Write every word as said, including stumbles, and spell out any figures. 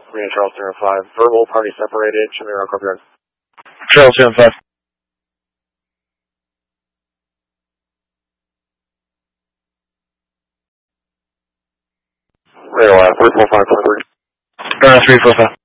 Marina Charles zero five, verbal party separated, Chimera Courtyard. Charles zero five. Radar three four five twenty-three. Radar three four five.